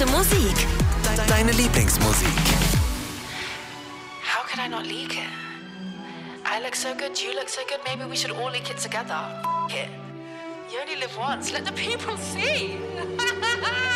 beste Musik. Deine Lieblingsmusik. How could I not leak it? I look so good, you look so good, maybe we should all leak it together. It. You only live once, let the people see.